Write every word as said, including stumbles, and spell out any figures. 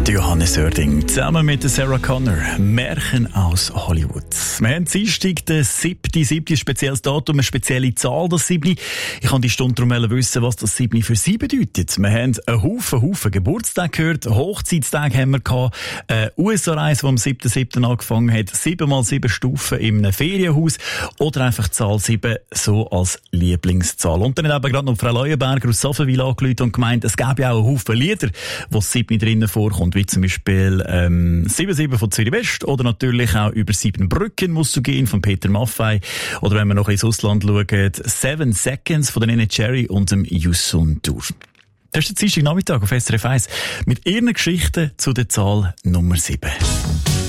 Johannes Oerding zusammen mit Sarah Connor. Märchen aus Hollywood. Wir haben Dienstag, den siebten siebten ein spezielles Datum, eine spezielle Zahl, das siebte. Ich kann die Stunde darum wissen, was das siebte für Sie bedeutet. Wir haben einen Haufen, Haufen Geburtstag gehört, Hochzeitstag haben wir gehabt, eine U S A-Reise, die am siebten siebten angefangen hat, sieben mal sieben Stufen in einem Ferienhaus oder einfach die Zahl sieben so als Lieblingszahl. Und dann haben wir gerade noch Frau Leuenberger aus Saffenwil angerufen und gemeint, es gäbe ja auch einen Haufen Lieder, wo das siebte drinnen vorkommt, wie zum Beispiel ähm, sieben sieben von Zürich West oder natürlich auch über sieben Brücken musst du gehen von Peter Maffay oder wenn wir noch ins Ausland schauen, Seven Seconds von der Nene Cherry und dem Yusun Dur. Das ist der Dienstag Nachmittag auf S R F eins mit ihren Geschichten zu der Zahl Nummer sieben.